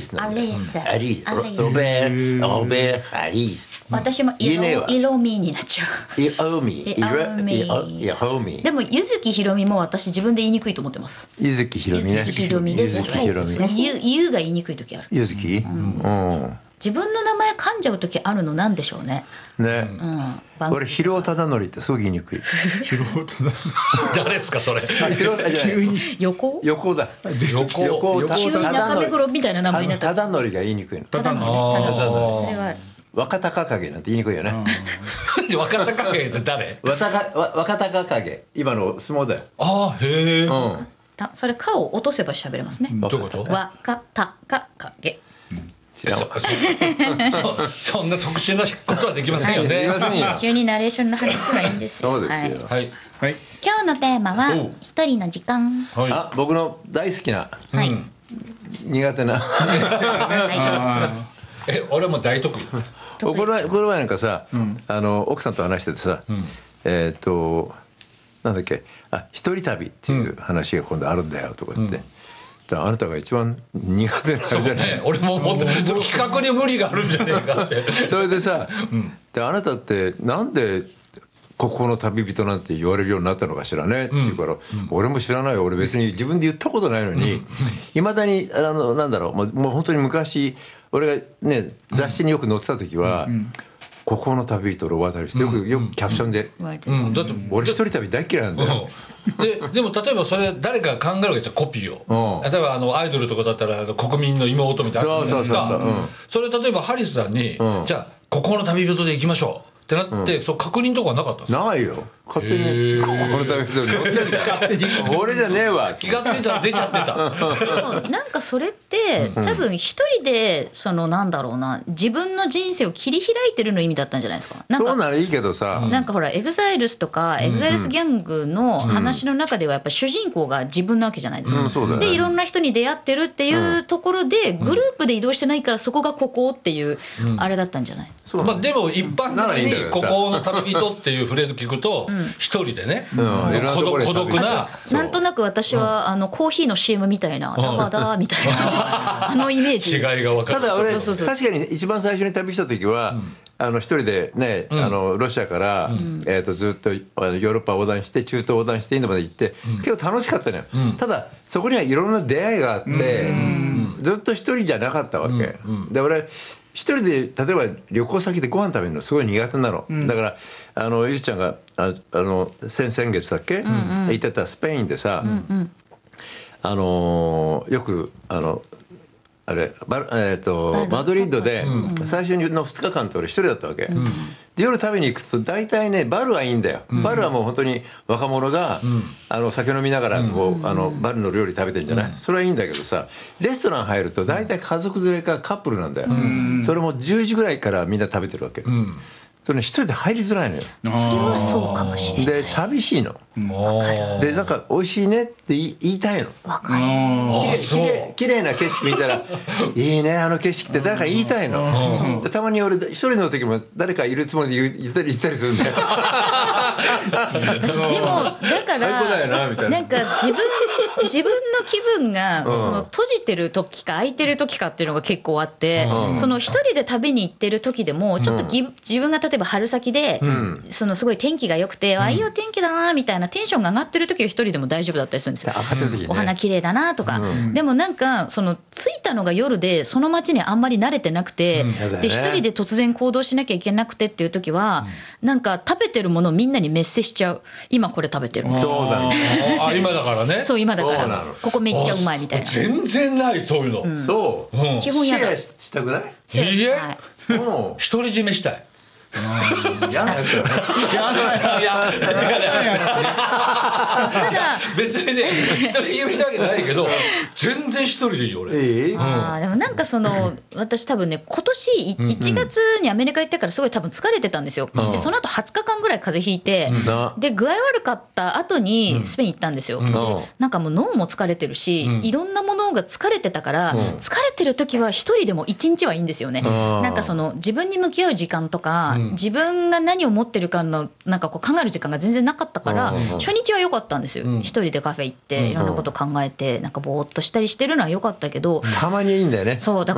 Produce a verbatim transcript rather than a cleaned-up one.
スなんだよ。 アリスアリスアリスロベロベアリス。 私も言えねえわ色色味になっちゃう。 イオミイイオミイイオミ。 でも柚木ひろみも私自分で言いにくいと思ってます。 ゆずきひろみね。 柚木ひろみです。 ゆずきひろみ。 ゆゆが言いにくい時ある。 ゆずき？うん。 自分の名前噛んじゃう時あるのなんでしょうね。 ね。 番俺広尾忠則ってすごく言いにくい。 誰ですかそれ。 広尾じゃない横横だ。 横横田急に中目黒みたいな名前になった。 忠則が言いにくいの。 ただのね、ただのそれはある。 若隆景なんて言いにくいよね。 若隆景って誰？ 若かわ若隆景今の相撲だよ。 ああへえ。 うん。 たそれ「か」を落とせば喋れますね。 どういうこと？ 若隆景。 知らんわ。 そそんな特殊なことはできませんよできね。 ませんよ。 急にナレーションの話はいいんですよ。 そうですよ。 はいはいはい。 今日のテーマはおう一人の時間。 はい。 あ、僕の大好きなはい。 苦手な。 はえ俺も大得意。 この前この前なんかさ、あの奥さんと話しててさ、えっとなんだっけ、あ一人旅っていう話が今度あるんだよとか言って。だからあなたが一番苦手なそうじゃない。 ね。俺も思ってちょっと企画に無理があるんじゃないかって。 それでさ、であなたってなんでここの旅人なんて言われるようになったのかしらねって言うから、俺も知らないよ、俺別に自分で言ったことないのにいまだにあのなんだろう、もうもう本当に昔俺がね雑誌によく載ってた時は「ここの旅人ロバートリス」ってよくよくキャプションでい。 うんだって俺一人旅大嫌いなんだよ。 ででも例えばそれ誰かが考えるわけじゃんコピーを、 うん例えばあのアイドルとかだったらあの国民の妹みたいなのあるじゃないですか。 そうそうそうそううんそれ例えばハリスさんに、 うんじゃあここの旅人で行きましょうってなって、そう確認とかはなかったんですか？ ないよ、勝手に「ここの旅人」乗ってんだよ。俺じゃねえわ。 気がついたら出ちゃってた。 でもなんかそれって多分一人でそのなんだろうな自分の人生を切り開いてるの意味だったんじゃないですか。なんかそうならいいけどさ、 なんかほらエグザイルスとかエグザイルスギャングの話の中ではやっぱ主人公が自分なわけじゃないですか。 うんそうだよねでいろんな人に出会ってるっていうところでグループで移動してないからそこがここっていうあれだったんじゃない？ そうまあでも一般ならいいん的に「こだけどさこの旅人」っていうフレーズ聞くと一人でね、 んいろんな孤独ところで孤独な。 そうなんとなく私はあのコーヒーの シーエム みたいなダバダみたいなあのイメージ。 違いが分かる。 ただ俺そうそうそうそう確かに一番最初に旅した時は、あの一人でね、あのロシアから、えー、とずっとあのヨーロッパ横断して中東横断してインドまで行って、結構楽しかったのよ、ただそこにはいろんな出会いがあって、ずっと一人じゃなかったわけ、で俺一人で例えば旅行先でご飯食べるのすごい苦手なの、だからあのゆうちゃんがああの先々月だっけ、行ってたスペインでさ、あのよくあのあれバル、えー、とマドリードで最初のふつかかんって俺一人だったわけ、で夜食べに行くと大体ねバルはいいんだよ、バルはもう本当に若者が、あの酒飲みながらこう、あのバルの料理食べてるんじゃない、それはいいんだけどさ、レストラン入ると大体家族連れかカップルなんだよ、それもじゅうじぐらいからみんな食べてるわけ、それね一人で入りづらいのよ。 それはそうかもしれない。 で寂しいの。でなんか美味しいねって言い言いたいの。 わかる。 きれい綺麗な景色見たらいいねあの景色って誰か言いたいの。でたまに俺一人の時も誰かいるつもりで言う言ったり言ったりするんだよ。 私でもだから最高だよなみたいな。 なんか自分自分の気分がその閉じてる時か開いてる時かっていうのが結構あって、その一人で旅に行ってる時でもちょっとぎ自分が例えば春先でそのすごい天気が良くて、あいいお天気だなみたいなテンションが上がってる時は一人でも大丈夫だったりするんですよ。お花綺麗だなとか、でもなんかその着いたのが夜でその街にあんまり慣れてなくて、で一人で突然行動しなきゃいけなくてっていう時はなんか食べてるものをみんなにメッセしちゃう。今これ食べてる。 そうなんだ。 あ今だからね。 そう今だかそうなのらここめっちゃうまいみたいな。 全然ないそういうの。 そう。 基本やだ。 シェアしたくない？ いいえ、 はいも独り占めしたい。 う嫌なやつだね。 いや、違うね。 ただ別にね、独り占めしたわけないけど、全然一人でいいよ俺。 いい？ あーでもなんかその私多分ね今年いいちがつにアメリカ行ってからすごい多分疲れてたんですよ。でその後はつかかんぐらい風邪ひいて、で具合悪かった後にスペイン行ったんですよ。でなんかもう脳も疲れてるし、いろんなものが疲れてたから、疲れてる時は一人でも一日はいいんですよね。なんかその自分に向き合う時間とか、自分が何を持ってるかのなんかこう考える時間が全然なかったから、初日は良かったんですよ。一人でカフェ行っていろんなこと考えてなんかぼーっとしたりしてるのは良かったけど、 たまにいいんだよね。 そうだ